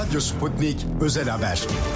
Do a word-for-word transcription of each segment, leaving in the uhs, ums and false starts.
Radyo Sputnik Özel Haber.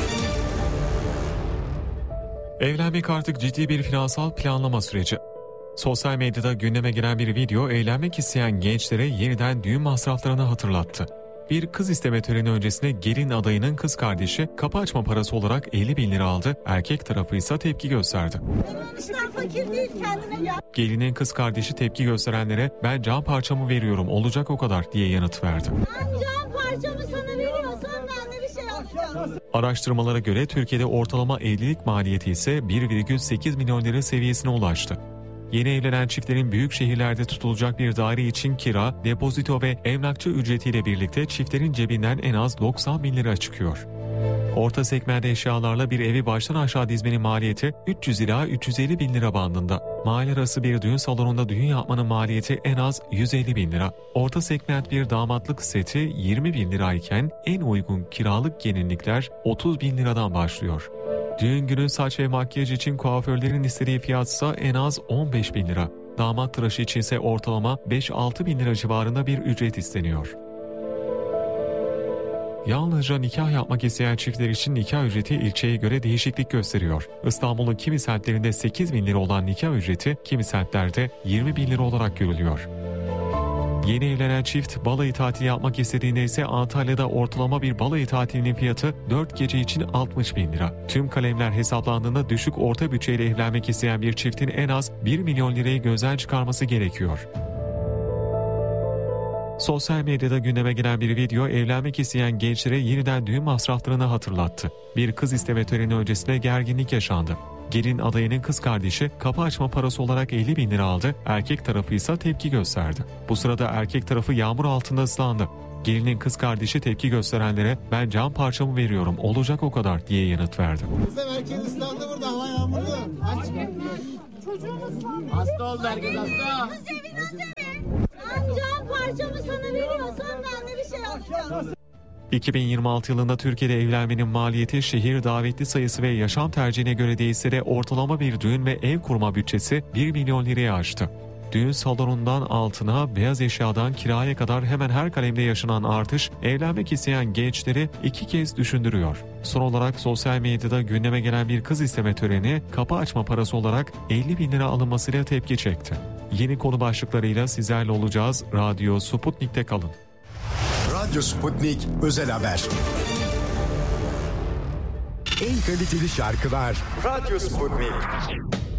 Evlenmek artık ciddi bir finansal planlama süreci. Sosyal medyada gündeme gelen bir video evlenmek isteyen gençlere yeniden düğün masraflarını hatırlattı. Bir kız isteme töreni öncesinde gelin adayının kız kardeşi kapı açma parası olarak elli bin lira aldı, erkek tarafı ise tepki gösterdi. İşler fakir değil, kendine yap. Gelinin kız kardeşi tepki gösterenlere ben can parçamı veriyorum olacak o kadar diye yanıt verdi. Ben can parçamı sana veriyorsam ben de bir şey yapacağım. Araştırmalara göre Türkiye'de ortalama evlilik maliyeti ise bir virgül sekiz milyon lira seviyesine ulaştı. Yeni evlenen çiftlerin büyük şehirlerde tutulacak bir daire için kira, depozito ve emlakçı ücretiyle birlikte çiftlerin cebinden en az doksan bin lira çıkıyor. Orta segment eşyalarla bir evi baştan aşağı dizmenin maliyeti üç yüz ila üç yüz elli bin lira bandında. Mahalle arası bir düğün salonunda düğün yapmanın maliyeti en az yüz elli bin lira. Orta segment bir damatlık seti yirmi bin lirayken en uygun kiralık gelinlikler otuz bin liradan başlıyor. Düğün günü saç ve makyaj için kuaförlerin istediği fiyatsa en az on beş bin lira. Damat tıraşı içinse ortalama beş altı bin lira civarında bir ücret isteniyor. Yalnızca nikah yapmak isteyen çiftler için nikah ücreti ilçeye göre değişiklik gösteriyor. İstanbul'un kimi semtlerinde sekiz bin lira olan nikah ücreti kimi semtlerde yirmi bin lira olarak görülüyor. Yeni evlenen çift balayı tatili yapmak istediğinde ise Antalya'da ortalama bir balayı tatilinin fiyatı dört gece için altmış bin lira. Tüm kalemler hesaplandığında düşük orta bütçeyle evlenmek isteyen bir çiftin en az bir milyon lirayı gözden çıkarması gerekiyor. Sosyal medyada gündeme gelen bir video evlenmek isteyen gençlere yeniden düğün masraflarını hatırlattı. Bir kız isteme töreni öncesinde gerginlik yaşandı. Gelin adayının kız kardeşi kapı açma parası olarak elli bin lira aldı, erkek tarafı ise tepki gösterdi. Bu sırada erkek tarafı yağmur altında ıslandı. Gelinin kız kardeşi tepki gösterenlere ben can parçamı veriyorum olacak o kadar diye yanıt verdi. Kızım herkes ıslandı burada, hava yağmurlu. Aç. Çocuğum ıslandı. Hasta oldu herkes hasta. Ben can parçamı sana veriyorsam ben de bir şey yapacağım. iki bin yirmi altı yılında Türkiye'de evlenmenin maliyeti şehir davetli sayısı ve yaşam tercihine göre değişse de ortalama bir düğün ve ev kurma bütçesi bir milyon liraya aştı. Düğün salonundan altına, beyaz eşyadan kiraya kadar hemen her kalemde yaşanan artış evlenmek isteyen gençleri iki kez düşündürüyor. Son olarak sosyal medyada gündeme gelen bir kız isteme töreni kapı açma parası olarak elli bin lira alınmasıyla tepki çekti. Yeni konu başlıklarıyla sizlerle olacağız. Radyo Sputnik'te kalın. Radyo Sputnik Özel Haber. En kaliteli şarkılar Radyo Sputnik.